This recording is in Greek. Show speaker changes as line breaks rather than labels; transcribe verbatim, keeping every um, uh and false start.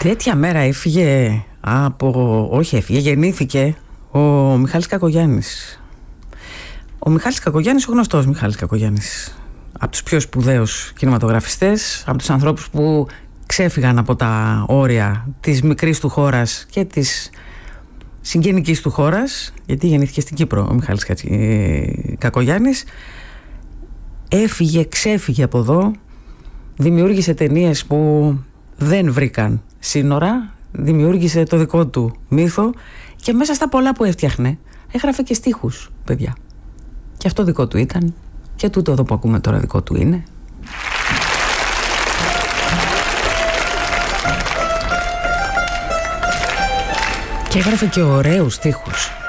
Τέτοια μέρα έφυγε από... όχι έφυγε, γεννήθηκε ο Μιχάλης Κακογιάννης. Ο Μιχάλης Κακογιάννης, ο γνωστός Μιχάλης Κακογιάννης, από τους πιο σπουδαίους κινηματογραφιστές, από τους ανθρώπους που ξέφυγαν από τα όρια της μικρής του χώρας και της συγγενικής του χώρας, γιατί γεννήθηκε στην Κύπρο ο Μιχάλης Κακογιάννης. Έφυγε, ξέφυγε από εδώ, δημιούργησε ταινίες που δεν βρήκαν σύνορα, δημιούργησε το δικό του μύθο και μέσα στα πολλά που έφτιαχνε έγραφε και στίχους, παιδιά. Και αυτό δικό του ήταν και τούτο εδώ που ακούμε τώρα δικό του είναι. Και έγραφε και ωραίους στίχους.